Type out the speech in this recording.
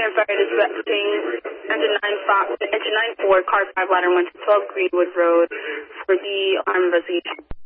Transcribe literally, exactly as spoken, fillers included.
American Fire dispatching engine nine five, engine nine four, car five, ladder one to twelve Greenwood Road for the alarm investigation.